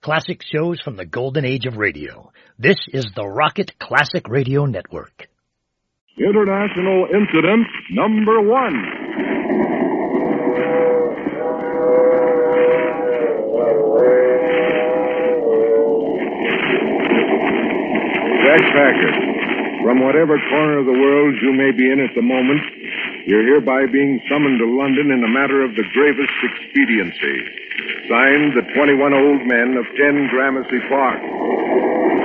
Classic shows from the golden age of radio. This is the Rocket Classic Radio Network. International Incident Number 1. Jack Packard, from whatever corner of the world you may be in at the moment, you're hereby being summoned to London in a matter of the gravest expediency. Signed, the 21 old men of 10 Gramercy Park.